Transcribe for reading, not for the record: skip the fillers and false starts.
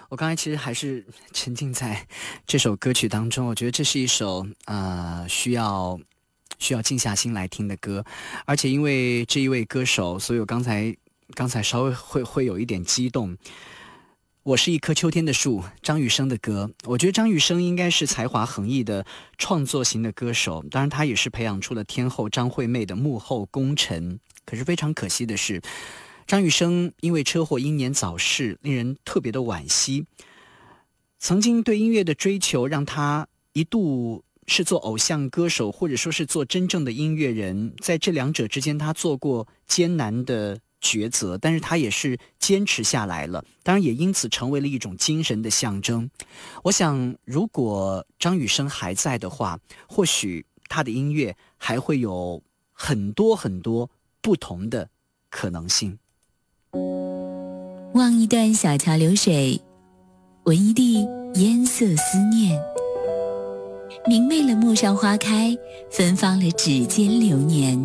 我刚才其实还是沉浸在这首歌曲当中，我觉得这是一首需要静下心来听的歌，而且因为这一位歌手，所以我刚才稍微会有一点激动。我是一棵秋天的树，张雨生的歌。我觉得张雨生应该是才华横溢的创作型的歌手，当然他也是培养出了天后张惠妹的幕后功臣。可是非常可惜的是，张雨生因为车祸英年早逝，令人特别的惋惜。曾经对音乐的追求，让他一度是做偶像歌手，或者说是做真正的音乐人，在这两者之间，他做过艰难的抉择，但是他也是坚持下来了，当然也因此成为了一种精神的象征。我想如果张雨生还在的话，或许他的音乐还会有很多很多不同的可能性。 望一段小桥流水，闻一地烟色思念，明媚了陌上花开，芬芳了指尖流年。